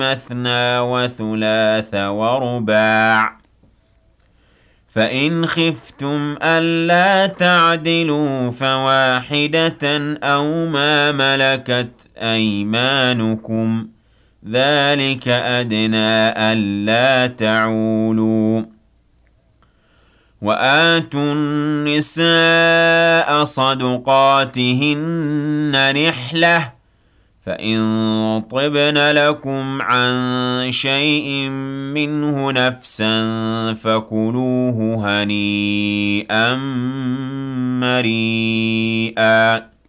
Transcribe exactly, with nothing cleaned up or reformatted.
مثنى وثلاث ورباع، فإن خفتم ألا تعدلوا فواحدة أو ما ملكت أيمانكم ذلك أدنى ألا تعولوا. وآتوا النساء صدقاتهن نحلة، فإن طبن لكم عن شيء منه نفسا فكلوه هنيئا مريئا.